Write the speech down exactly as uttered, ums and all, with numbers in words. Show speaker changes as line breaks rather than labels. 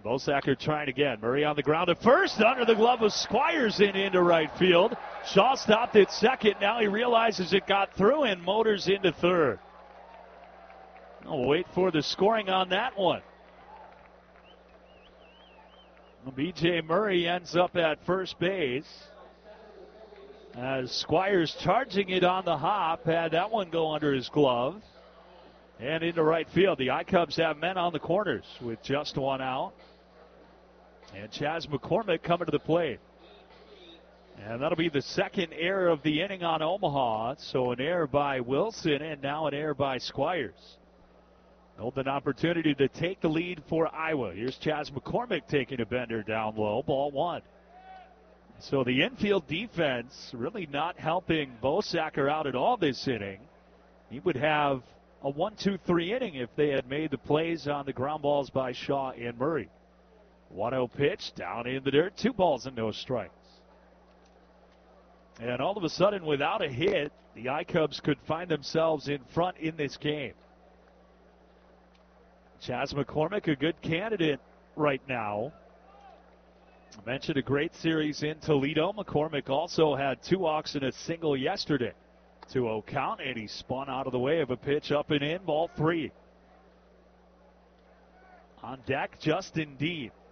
Bosacker trying again. Murray on the ground at first, under the glove of Squires in into right field. Shaw stopped at second. Now he realizes it got through and motors into third. I'll wait for the scoring on that one. B J Murray ends up at first base. As Squires charging it on the hop, had that one go under his glove. And into right field. The I-Cubs have men on the corners with just one out. And Chas McCormick coming to the plate. And that'll be the second error of the inning on Omaha. So an error by Wilson and now an error by Squires. Golden opportunity to take the lead for Iowa. Here's Chas McCormick taking a bender down low. Ball one. So the infield defense really not helping Bosacker out at all this inning. He would have a one two three inning if they had made the plays on the ground balls by Shaw and Murray. one oh pitch down in the dirt. Two balls and no strikes. And all of a sudden, without a hit, the I-Cubs could find themselves in front in this game. Chas McCormick, a good candidate right now. I mentioned a great series in Toledo. McCormick also had two walks and a single yesterday. two oh count, and he spun out of the way of a pitch up and in, ball three. On deck, Justin Dean.